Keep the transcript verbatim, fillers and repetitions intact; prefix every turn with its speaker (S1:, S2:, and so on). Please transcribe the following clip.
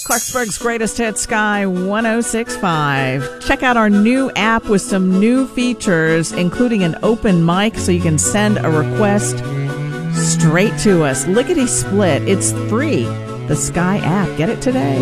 S1: Clarksburg's Greatest Hits, Sky one oh six point five. Check out our new app with some new features, including an open mic so you can send a request straight to us. Lickety split. It's free. The Sky app. Get it today.